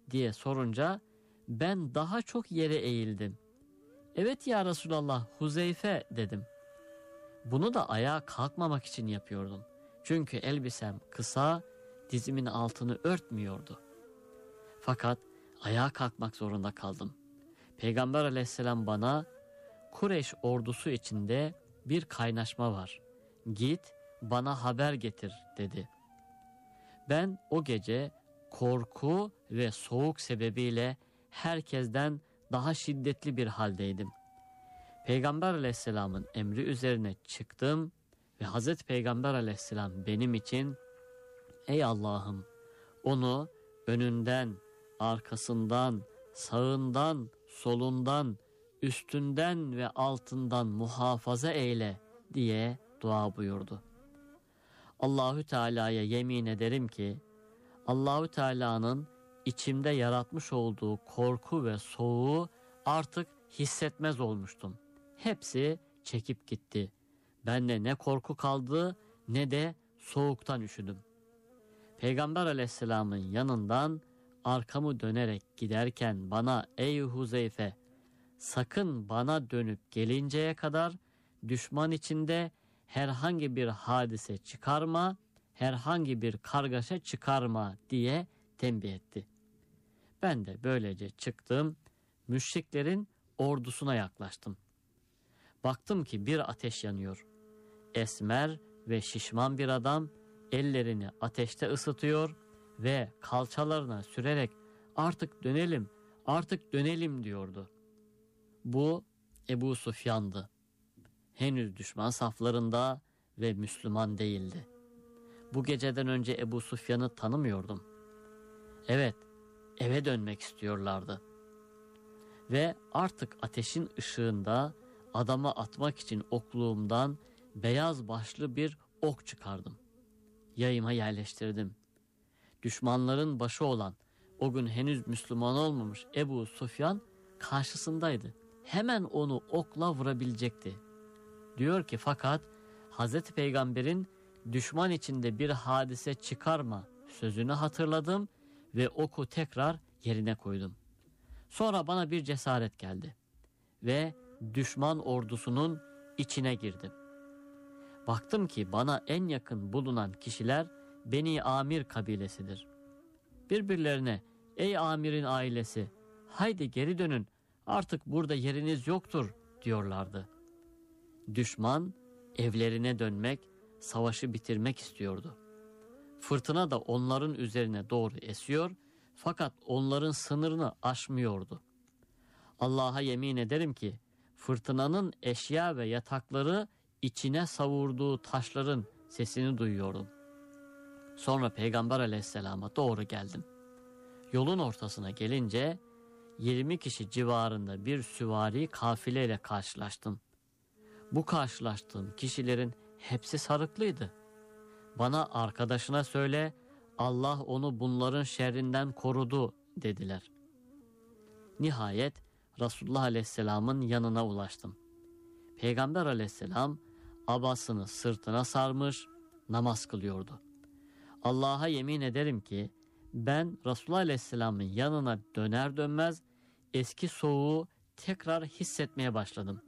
diye sorunca ben daha çok yere eğildim. Evet ya Resulallah, Huzeyfe dedim. Bunu da ayağa kalkmamak için yapıyordum. Çünkü elbisem kısa, dizimin altını örtmüyordu. Fakat ayağa kalkmak zorunda kaldım. Peygamber aleyhisselam bana, Kureyş ordusu içinde bir kaynaşma var. Git bana haber getir dedi. Ben o gece korku ve soğuk sebebiyle herkesten daha şiddetli bir haldeydim. Peygamber aleyhisselamın emri üzerine çıktım ve Hazreti Peygamber aleyhisselam benim için, ey Allah'ım, onu önünden, arkasından, sağından, solundan, üstünden ve altından muhafaza eyle diye dua buyurdu. Allahü Teala'ya yemin ederim ki Allahü Teala'nın içimde yaratmış olduğu korku ve soğuğu artık hissetmez olmuştum. Hepsi çekip gitti. Bende ne korku kaldı ne de soğuktan üşüdüm. Peygamber aleyhisselamın yanından arkamı dönerek giderken bana, ey Huzeyfe, sakın bana dönüp gelinceye kadar düşman içinde herhangi bir hadise çıkarma, herhangi bir kargaşa çıkarma diye tembih etti. Ben de böylece çıktım, müşriklerin ordusuna yaklaştım. Baktım ki bir ateş yanıyor. Esmer ve şişman bir adam ellerini ateşte ısıtıyor ve kalçalarına sürerek artık dönelim, artık dönelim diyordu. Bu Ebu Sufyan'dı. Henüz düşman saflarında ve Müslüman değildi. Bu geceden önce Ebu Sufyan'ı tanımıyordum. Evet, eve dönmek istiyorlardı. Ve artık ateşin ışığında adama atmak için okluğumdan beyaz başlı bir ok çıkardım. Yayıma yerleştirdim. Düşmanların başı olan, o gün henüz Müslüman olmamış Ebu Sufyan karşısındaydı. Hemen onu okla vurabilecekti. Diyor ki fakat Hazreti Peygamber'in düşman içinde bir hadise çıkarma sözünü hatırladım ve oku tekrar yerine koydum. Sonra bana bir cesaret geldi ve düşman ordusunun içine girdim. Baktım ki bana en yakın bulunan kişiler Beni Amir kabilesidir. Birbirlerine, ey Amir'in ailesi, haydi geri dönün, artık burada yeriniz yoktur diyorlardı. Düşman evlerine dönmek, savaşı bitirmek istiyordu. Fırtına da onların üzerine doğru esiyor fakat onların sınırını aşmıyordu. Allah'a yemin ederim ki fırtınanın eşya ve yatakları içine savurduğu taşların sesini duyuyordum. Sonra Peygamber aleyhisselama doğru geldim. Yolun ortasına gelince 20 kişi civarında bir süvari kafileyle karşılaştım. Bu karşılaştığım kişilerin hepsi sarıklıydı. Bana arkadaşına söyle, Allah onu bunların şerrinden korudu dediler. Nihayet Resulullah Aleyhisselam'ın yanına ulaştım. Peygamber Aleyhisselam abasını sırtına sarmış namaz kılıyordu. Allah'a yemin ederim ki ben Resulullah Aleyhisselam'ın yanına döner dönmez eski soğuğu tekrar hissetmeye başladım.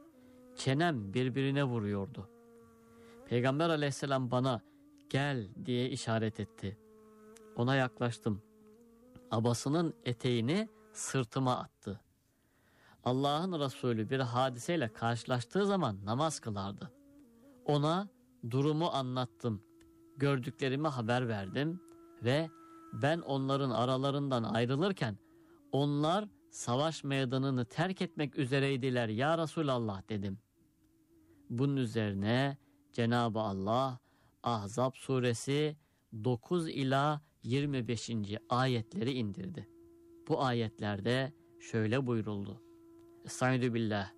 Çenem birbirine vuruyordu. Peygamber Aleyhisselam bana gel diye işaret etti. Ona yaklaştım. Abasının eteğini sırtıma attı. Allah'ın Resulü bir hadiseyle karşılaştığı zaman namaz kılardı. Ona durumu anlattım. Gördüklerimi haber verdim ve ben onların aralarından ayrılırken onlar savaş meydanını terk etmek üzereydiler ya Resulallah dedim. Bunun üzerine Cenab-ı Allah Ahzab suresi 9 ila 25. ayetleri indirdi. Bu ayetlerde şöyle buyuruldu. Estaizu billah.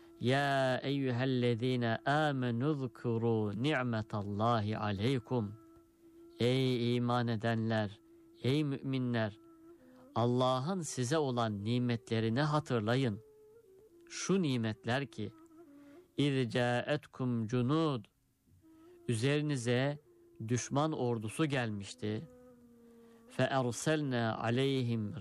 Ya eyyühellezine amenu zkuru ni'metallahi aleykum. Ey iman edenler, ey müminler, Allah'ın size olan nimetlerini hatırlayın. Şu nimetler ki İrca'etkum cunud, üzerinize düşman ordusu gelmişti. Fe erselna aleyhim